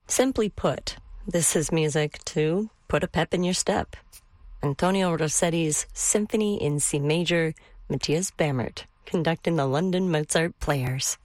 Simply put, this is music to put a pep in your step. Antonio Rossetti's Symphony in C Major, Matthias Bamert, conducting the London Mozart Players.